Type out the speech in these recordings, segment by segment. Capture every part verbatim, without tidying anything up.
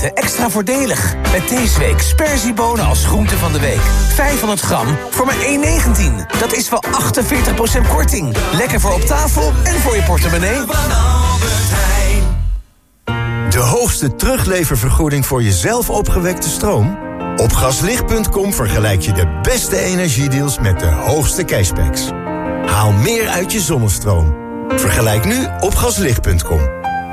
De extra voordelig. Met deze week sperziebonen als groente van de week. vijfhonderd gram voor maar één negentien. Dat is wel achtenveertig procent korting. Lekker voor op tafel en voor je portemonnee. De hoogste terugleververgoeding voor je zelf opgewekte stroom? Op gaslicht punt com vergelijk je de beste energiedeals met de hoogste cashbacks. Haal meer uit je zonnestroom. Vergelijk nu op gaslicht punt com.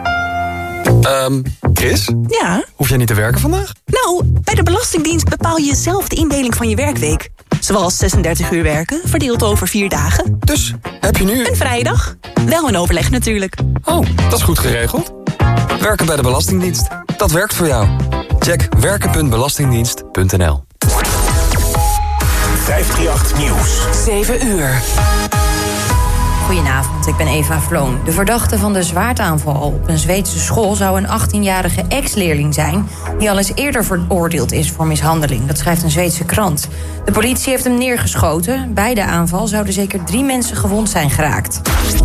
Um, Chris? Ja? Hoef jij niet te werken vandaag? Nou, bij de Belastingdienst bepaal je zelf de indeling van je werkweek. Zoals zesendertig uur werken, verdeeld over vier dagen. Dus, heb je nu... Een vrije dag. Wel een overleg natuurlijk. Oh, dat is goed geregeld. Werken bij de Belastingdienst. Dat werkt voor jou. Check werken punt belastingdienst punt n l. vijfhonderdachttien Nieuws. zeven uur. Goedenavond, ik ben Eva Vloon. De verdachte van de zwaardaanval op een Zweedse school zou een achttienjarige ex-leerling zijn die al eens eerder veroordeeld is voor mishandeling. Dat schrijft een Zweedse krant. De politie heeft hem neergeschoten. Bij de aanval zouden zeker drie mensen gewond zijn geraakt.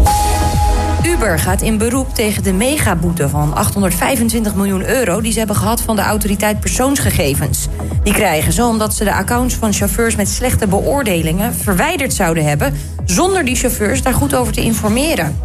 Uber gaat in beroep tegen de megaboete van achthonderdvijfentwintig miljoen euro... die ze hebben gehad van de autoriteit persoonsgegevens. Die krijgen ze omdat ze de accounts van chauffeurs met slechte beoordelingen verwijderd zouden hebben, zonder die chauffeurs daar goed over te informeren.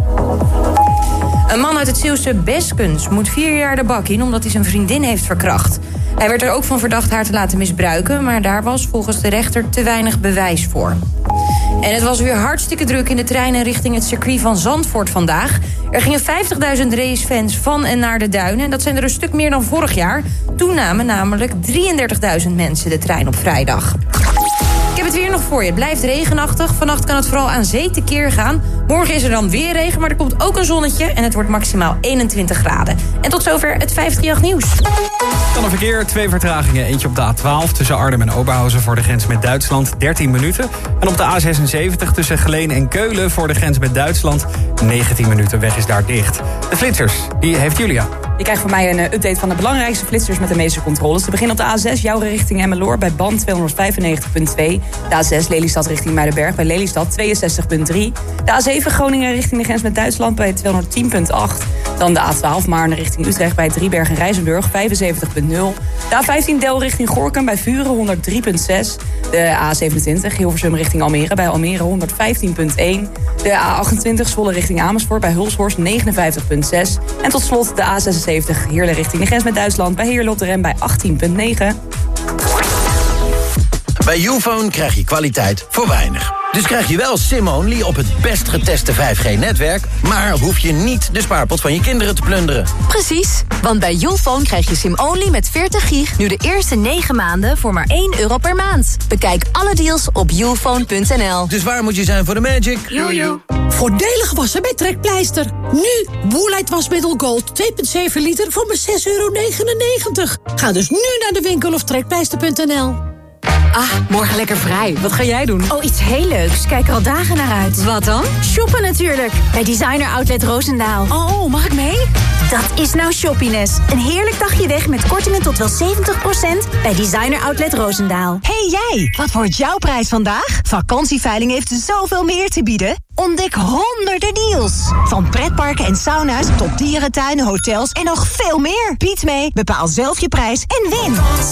Een man uit het Zeeuwse Beskens moet vier jaar de bak in omdat hij zijn vriendin heeft verkracht. Hij werd er ook van verdacht haar te laten misbruiken, maar daar was volgens de rechter te weinig bewijs voor. En het was weer hartstikke druk in de treinen richting het circuit van Zandvoort vandaag. Er gingen vijftigduizend racefans van en naar de duinen. En dat zijn er een stuk meer dan vorig jaar. Toen namen namelijk drieëndertigduizend mensen de trein op vrijdag. Ik heb het weer nog voor je. Het blijft regenachtig. Vannacht kan het vooral aan zee tekeer gaan. Morgen is er dan weer regen, maar er komt ook een zonnetje. En het wordt maximaal eenentwintig graden. En tot zover het vijfhonderdachttien Nieuws. Dan een verkeer, twee vertragingen. Eentje op de A twaalf tussen Arnhem en Oberhausen voor de grens met Duitsland, dertien minuten. En op de A zesenzeventig tussen Geleen en Keulen voor de grens met Duitsland, negentien minuten. Weg is daar dicht. De flitsers, die heeft Julia. Je krijgt van mij een update van de belangrijkste flitsers met de meeste controles. Te beginnen op de A zes, jouw richting Emmeloord bij band tweehonderdvijfennegentig komma twee. De A zes, Lelystad richting Muidenberg bij Lelystad tweeënzestig komma drie. De A zeven, Groningen richting de grens met Duitsland bij tweehonderdtien komma acht. Dan de A twaalf, Maarne richting Utrecht bij Driebergen en Rijzenburg vijfenzeventig komma nul. De A vijftien, Del richting Gorinchem bij Vuren honderd drie komma zes. De A zevenentwintig, Hilversum richting Almere bij Almere honderdvijftien komma één. De A achtentwintig, Zwolle richting Amersfoort bij Hulshorst negenenvijftig komma zes. En tot slot de A zesenzeventig, Heerlen richting de grens met Duitsland bij Heerlen op de Rem bij achttien komma negen. Bij Youfone krijg je kwaliteit voor weinig. Dus krijg je wel SIM-only op het best geteste vijf G-netwerk... maar hoef je niet de spaarpot van je kinderen te plunderen. Precies, want bij Youfone krijg je SIM-only met veertig gig... nu de eerste negen maanden voor maar één euro per maand. Bekijk alle deals op youfone punt n l. Dus waar moet je zijn voor de magic? Jojo. Voordelig wassen bij Trekpleister. Nu, Woolite wasmiddel Gold twee komma zeven liter voor maar zes euro negenennegentig. Ga dus nu naar de winkel of trekpleister punt n l. Ah, morgen lekker vrij. Wat ga jij doen? Oh, iets heel leuks. Kijk er al dagen naar uit. Wat dan? Shoppen natuurlijk. Bij Designer Outlet Roosendaal. Oh, mag ik mee? Dat is nou shoppiness. Een heerlijk dagje weg met kortingen tot wel zeventig procent bij Designer Outlet Roosendaal. Hey jij, wat wordt jouw prijs vandaag? Vakantieveiling heeft zoveel meer te bieden. Ontdek honderden deals. Van pretparken en sauna's tot dierentuinen, hotels en nog veel meer. Bied mee, bepaal zelf je prijs en win.